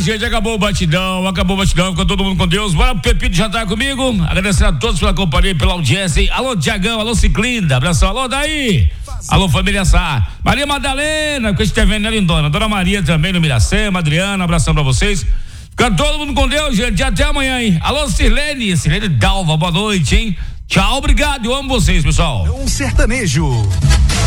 gente, acabou o batidão, ficou todo mundo com Deus. Bora pro Pepito jantar comigo. Agradecer a todos pela companhia, pela audiência, hein? Alô, Tiagão, alô, Ciclinda, abração, alô, daí. Alô, família Sá. Maria Madalena, que estiver vendo, lindona. Dona Maria também no Miracema, Adriana, abração pra vocês. Fica todo mundo com Deus, gente, até amanhã, hein? Alô, Sirlene Dalva, boa noite, hein? Tchau, obrigado, eu amo vocês, pessoal. Um sertanejo.